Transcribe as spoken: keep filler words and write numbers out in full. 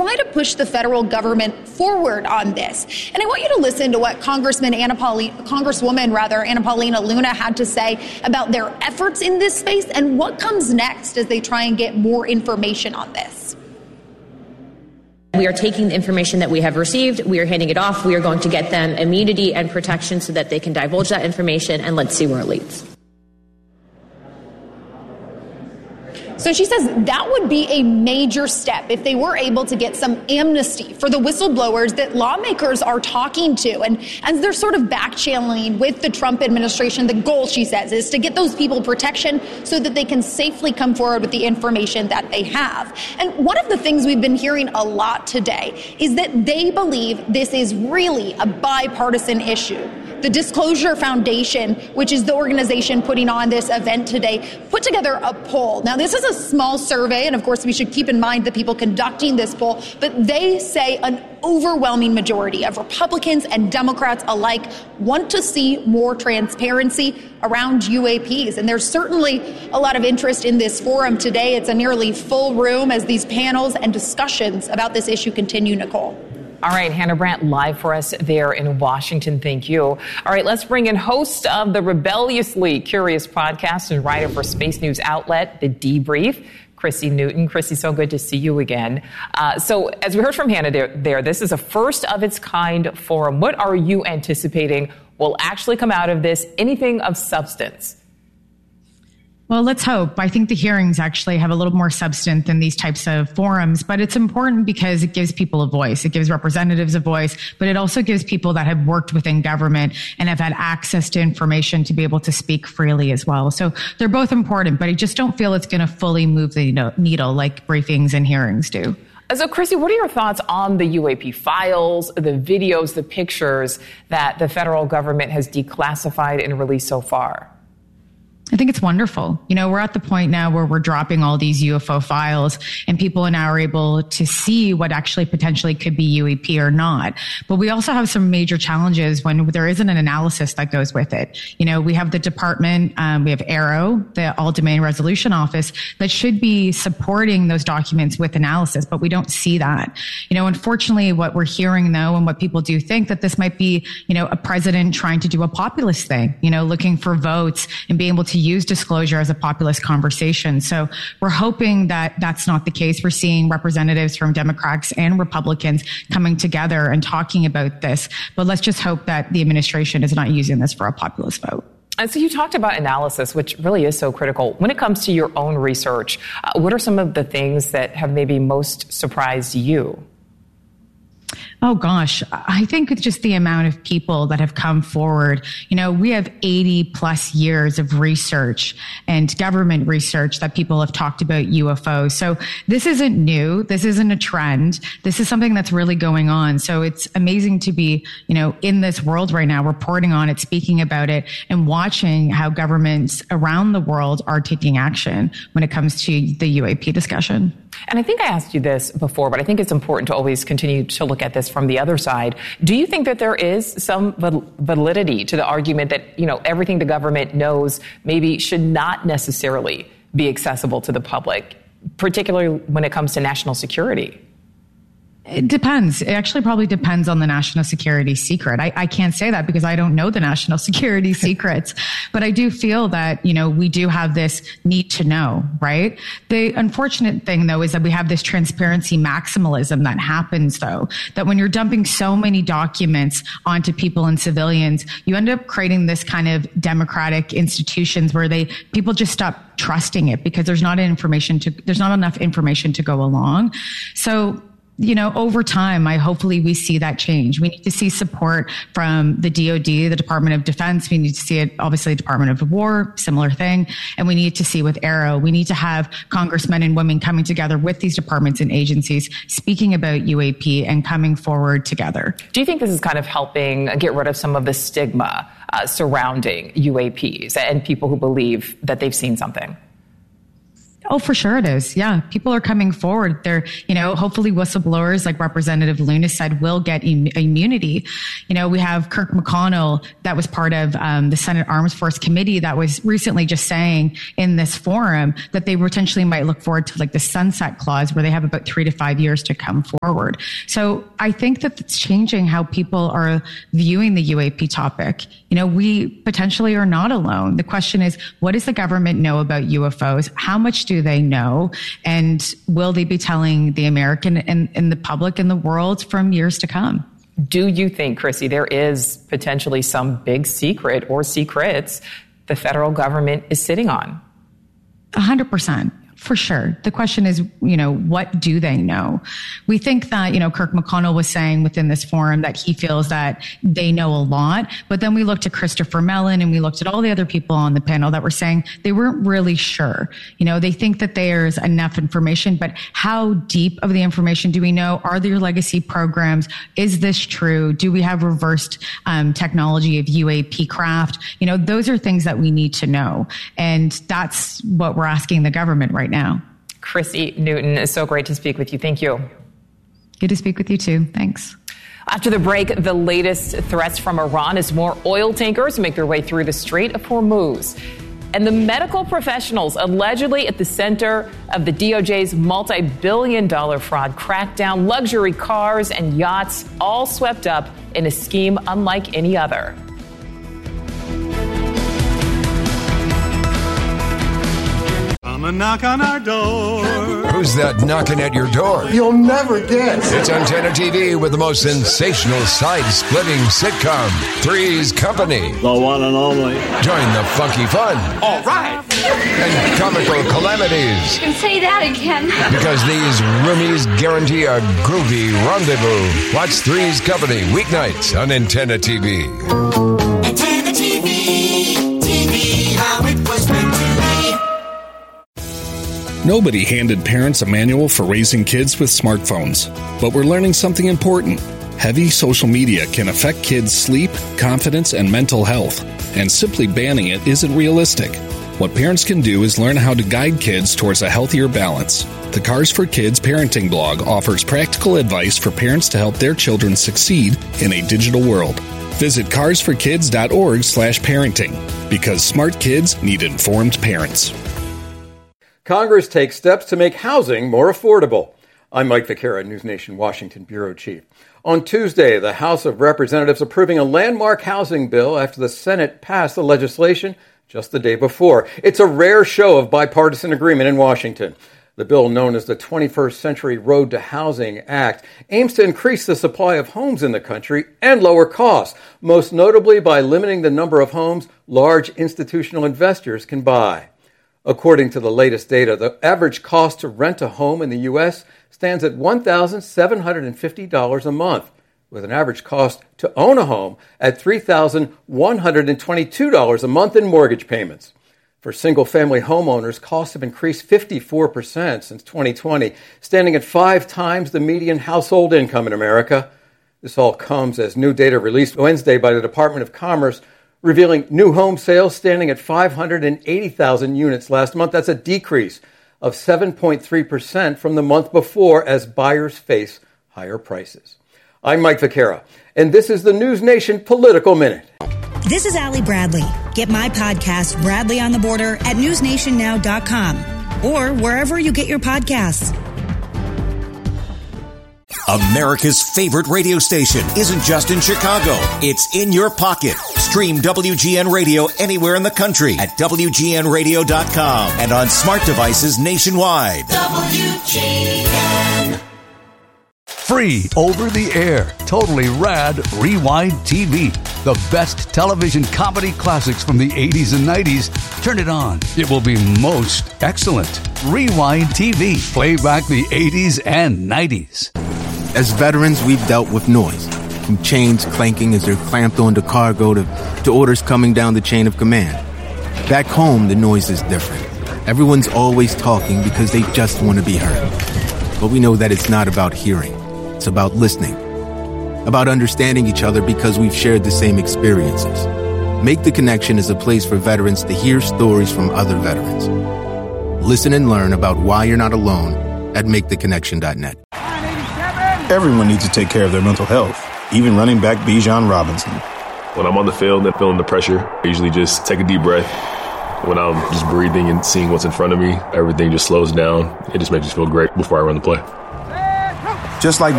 try to push the federal government forward on this. And I want you to listen to what Congressman Anna Paulina, Congresswoman rather, Anna Paulina Luna had to say about their efforts in this space and what comes next as they try and get more information on this. We are taking the information that we have received, we are handing it off, we are going to get them immunity and protection so that they can divulge that information, and let's see where it leads. So she says that would be a major step if they were able to get some amnesty for the whistleblowers that lawmakers are talking to. And as they're sort of back-channeling with the Trump administration, the goal, she says, is to get those people protection so that they can safely come forward with the information that they have. And one of the things we've been hearing a lot today is that they believe this is really a bipartisan issue. The Disclosure Foundation, which is the organization putting on this event today, put together a poll. Now, this is a small survey, and of course, we should keep in mind the people conducting this poll, but they say an overwhelming majority of Republicans and Democrats alike want to see more transparency around U A Ps. And there's certainly a lot of interest in this forum today. It's a nearly full room as these panels and discussions about this issue continue, Nicole. All right, Hannah Brandt live for us there in Washington. Thank you. All right, let's bring in host of the Rebelliously Curious podcast and writer for Space News outlet, The Debrief, Chrissy Newton. Chrissy, so good to see you again. Uh, so as we heard from Hannah there, there, this is a first of its kind forum. What are you anticipating will actually come out of this? Anything of substance? Well, let's hope. I think the hearings actually have a little more substance than these types of forums, but it's important because it gives people a voice. It gives representatives a voice, but it also gives people that have worked within government and have had access to information to be able to speak freely as well. So they're both important, but I just don't feel it's going to fully move the needle like briefings and hearings do. So, Chrissy, what are your thoughts on the U A P files, the videos, the pictures that the federal government has declassified and released so far? I think it's wonderful. You know, we're at the point now where we're dropping all these U F O files and people are now able to see what actually potentially could be U A P or not. But we also have some major challenges when there isn't an analysis that goes with it. You know, we have the department, um, we have AARO, the All Domain Resolution Office, that should be supporting those documents with analysis, but we don't see that. You know, unfortunately, what we're hearing though, and what people do think that this might be, you know, a president trying to do a populist thing, you know, looking for votes and being able to use disclosure as a populist conversation. So we're hoping that that's not the case. We're seeing representatives from Democrats and Republicans coming together and talking about this. But let's just hope that the administration is not using this for a populist vote. And so you talked about analysis, which really is so critical. When it comes to your own research, uh, what are some of the things that have maybe most surprised you? Oh, gosh, I think it's just the amount of people that have come forward. You know, we have eighty plus years of research and government research that people have talked about U F Os. So this isn't new. This isn't a trend. This is something that's really going on. So it's amazing to be, you know, in this world right now, reporting on it, speaking about it, and watching how governments around the world are taking action when it comes to the U A P discussion. And I think I asked you this before, but I think it's important to always continue to look at this from the other side. Do you think that there is some validity to the argument that, you know, everything the government knows maybe should not necessarily be accessible to the public, particularly when it comes to national security? It depends. It actually probably depends on the national security secret. I, I can't say that because I don't know the national security secrets, but I do feel that, you know, we do have this need to know, right? The unfortunate thing, though, is that we have this transparency maximalism that happens, though, that when you're dumping so many documents onto people and civilians, you end up creating this kind of democratic institutions where they people just stop trusting it because there's not information to there's not enough information to go along. So, you know, over time, I hopefully we see that change. We need to see support from the D O D, the Department of Defense. We need to see it, obviously, Department of War, similar thing. And we need to see with AARO. We need to have congressmen and women coming together with these departments and agencies, speaking about U A P and coming forward together. Do you think this is kind of helping get rid of some of the stigma uh, surrounding U A Ps and people who believe that they've seen something? Oh, for sure it is. Yeah. People are coming forward. They're, you know, hopefully whistleblowers like Representative Luna said will get im- immunity. You know, we have Kirk McConnell that was part of um, the Senate Armed Force Committee that was recently just saying in this forum that they potentially might look forward to like the sunset clause where they have about three to five years to come forward. So I think that it's changing how people are viewing the U A P topic. You know, we potentially are not alone. The question is, what does the government know about U F Os? How much do they know? And will they be telling the American and, and the public and the world from years to come? Do you think, Chrissy, there is potentially some big secret or secrets the federal government is sitting on? A hundred percent. For sure. The question is, you know, what do they know? We think that, you know, Kirk McConnell was saying within this forum that he feels that they know a lot. But then we looked at Christopher Mellon and we looked at all the other people on the panel that were saying they weren't really sure. You know, they think that there's enough information, but how deep of the information do we know? Are there legacy programs? Is this true? Do we have reversed um, technology of U A P craft? You know, those are things that we need to know. And that's what we're asking the government right now. now. Chrissy Newton, it's so great to speak with you. Thank you. Good to speak with you too. Thanks. After the break, the latest threats from Iran as more oil tankers make their way through the Strait of Hormuz. And the medical professionals allegedly at the center of the D O J's multi-billion dollar fraud crackdown, luxury cars and yachts all swept up in a scheme unlike any other. Come and knock on our door. Who's that knocking at your door? You'll never guess. It's Antenna T V with the most sensational side-splitting sitcom, Three's Company. The one and only. Join the funky fun. All right. And comical calamities. You can say that again. Because these roomies guarantee a groovy rendezvous. Watch Three's Company weeknights on Antenna T V. Antenna T V. T V, how it was meant to be. Nobody handed parents a manual for raising kids with smartphones, but we're learning something important. Heavy social media can affect kids' sleep, confidence, and mental health, and simply banning it isn't realistic. What parents can do is learn how to guide kids towards a healthier balance. The Cars for Kids parenting blog offers practical advice for parents to help their children succeed in a digital world. Visit cars for kids dot org slash parenting, because smart kids need informed parents. Congress takes steps to make housing more affordable. I'm Mike Vaquera, News Nation Washington Bureau Chief. On Tuesday, the House of Representatives approving a landmark housing bill after the Senate passed the legislation just the day before. It's a rare show of bipartisan agreement in Washington. The bill, known as the twenty-first Century Road to Housing Act, aims to increase the supply of homes in the country and lower costs, most notably by limiting the number of homes large institutional investors can buy. According to the latest data, the average cost to rent a home in the U S stands at one thousand seven hundred fifty dollars a month, with an average cost to own a home at three thousand one hundred twenty-two dollars a month in mortgage payments. For single-family homeowners, costs have increased fifty-four percent since twenty twenty, standing at five times the median household income in America. This all comes as new data released Wednesday by the Department of Commerce revealing new home sales standing at five hundred eighty thousand units last month. That's a decrease of seven point three percent from the month before as buyers face higher prices. I'm Mike Vaquera, and this is the News Nation Political Minute. This is Allie Bradley. Get my podcast, Bradley on the Border, at news nation now dot com or wherever you get your podcasts. America's favorite radio station isn't just in Chicago. It's in your pocket. Stream W G N Radio anywhere in the country at W G N radio dot com and on smart devices nationwide. W G N. Free over the air, totally rad Rewind T V. The best television comedy classics from the eighties and nineties. Turn it on. It will be most excellent. Rewind T V. Play back the eighties and nineties. As veterans, we've dealt with noise, from chains clanking as they're clamped onto cargo to, to orders coming down the chain of command. Back home, the noise is different. Everyone's always talking because they just want to be heard. But we know that it's not about hearing. It's about listening. About understanding each other because we've shared the same experiences. Make the Connection is a place for veterans to hear stories from other veterans. Listen and learn about why you're not alone at make the connection dot net. Everyone needs to take care of their mental health, even running back Bijan Robinson. When I'm on the field and feeling the pressure, I usually just take a deep breath. When I'm just breathing and seeing what's in front of me, everything just slows down. It just makes me feel great before I run the play. Just like